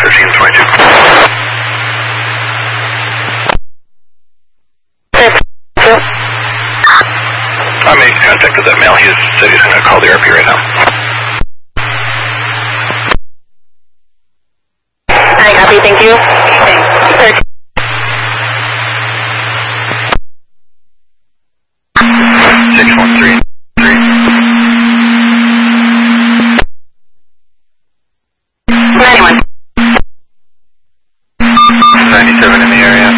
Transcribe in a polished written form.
1322. I made contact with that male. He said he's going to call the RP right now. I copy, thank you.